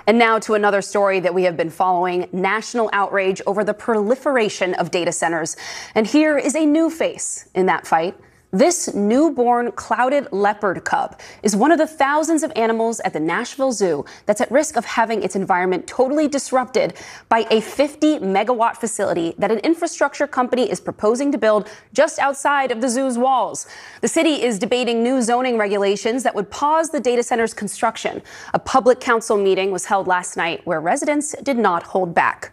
And now to another story that we have been following, national outrage over the proliferation of data centers. And here is a new face in that fight. This newborn clouded leopard cub is one of the thousands of animals at the Nashville Zoo that's at risk of having its environment totally disrupted by a 50-megawatt facility that an infrastructure company is proposing to build just outside of the zoo's walls. The city is debating new zoning regulations that would pause the data center's construction. A public council meeting was held last night where residents did not hold back.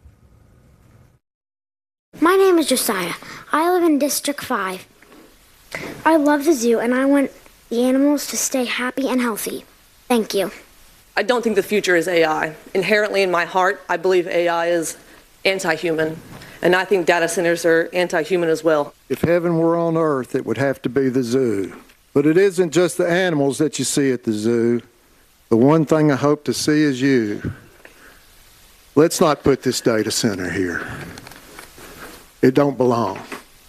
My name is Josiah. I live in District 5. I love the zoo, and I want the animals to stay happy and healthy. Thank you. I don't think the future is AI. Inherently in my heart, I believe AI is anti-human, and I think data centers are anti-human as well. If heaven were on earth, it would have to be the zoo. But it isn't just the animals that you see at the zoo. The one thing I hope to see is you. Let's not put this data center here. It don't belong.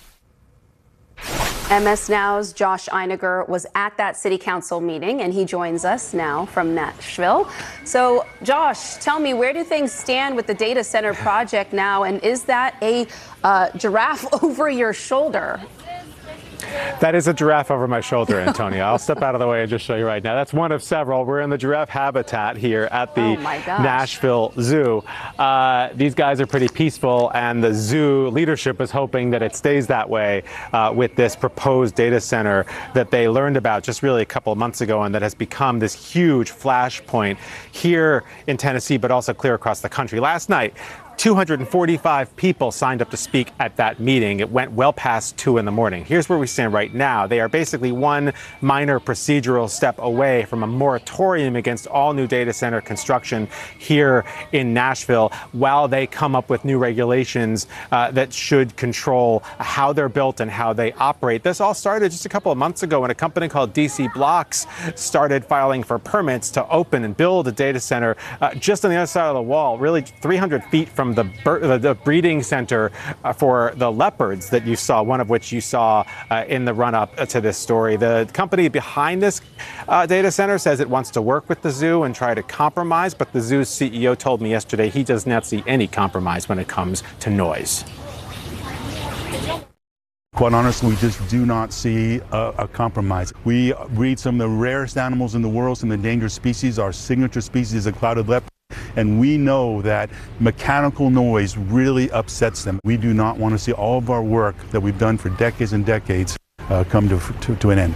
MS Now's Josh Einiger was at that city council meeting, and he joins us now from Nashville. So, Josh, tell me, where do things stand with the data center project now, and is that a giraffe over your shoulder? That is a giraffe over my shoulder, Antonia. I'll step out of the way and just show you right now. That's one of several. We're in the giraffe habitat here at the Nashville Zoo. These guys are pretty peaceful, and the zoo leadership is hoping that it stays that way with this proposed data center that they learned about just really a couple of months ago, and that has become this huge flashpoint here in Tennessee, but also clear across the country. Last night, 245 people signed up to speak at that meeting. It went well past 2 in the morning. Here's where we stand right now. They are basically one minor procedural step away from a moratorium against all new data center construction here in Nashville while they come up with new regulations that should control how they're built and how they operate. This all started just a couple of months ago when a company called DC Blocks started filing for permits to open and build a data center just on the other side of the wall, really 300 feet from the breeding center for the leopards that you saw, one of which you saw in the run-up to this story. The company behind this data center says it wants to work with the zoo and try to compromise, but the zoo's CEO told me yesterday he does not see any compromise when it comes to noise. Quite honestly, we just do not see a compromise. We breed some of the rarest animals in the world, some of the endangered species. Our signature species is a clouded leopard. And we know that mechanical noise really upsets them. We do not want to see all of our work that we've done for decades and decades come to an end.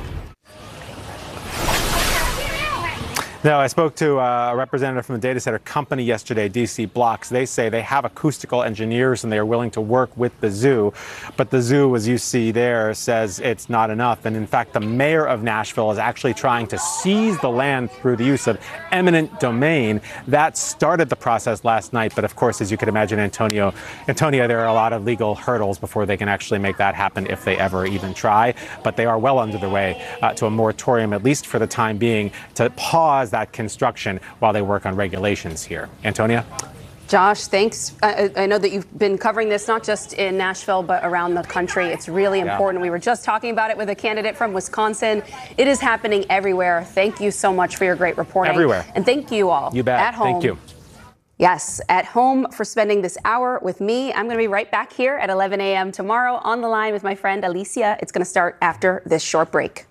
Now, I spoke to a representative from the data center company yesterday, DC Blocks. They say they have acoustical engineers and they are willing to work with the zoo. But the zoo, as you see there, says it's not enough. And in fact, the mayor of Nashville is actually trying to seize the land through the use of eminent domain. That started the process last night. But of course, as you can imagine, Antonia, there are a lot of legal hurdles before they can actually make that happen if they ever even try. But they are well under the way to a moratorium, at least for the time being, to pause that construction while they work on regulations here. Antonia? Josh, thanks. I know that you've been covering this not just in Nashville, but around the country. It's really important. We were just talking about it with a candidate from Wisconsin. It is happening everywhere. Thank you so much for your great reporting. Everywhere. And thank you all. You bet. At home. Thank you. Yes, at home for spending this hour with me. I'm going to be right back here at 11 a.m. tomorrow on the line with my friend Alicia. It's going to start after this short break.